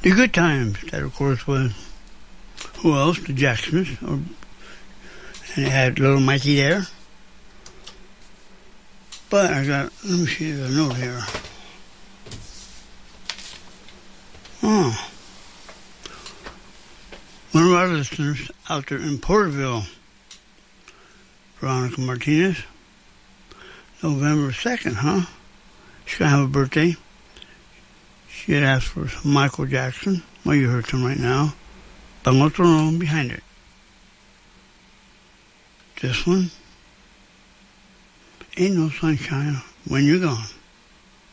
The Good Times. That, of course, was, who else? The Jacksons. And it had Little Mikey there. But I got, let me see the note here. Oh. One of our listeners out there in Porterville, Veronica Martinez, November 2nd, huh? She's going to have a birthday. She had asked for some Michael Jackson. Well, you heard some right now. But what's wrong behind it? This one, Ain't No Sunshine When You're Gone.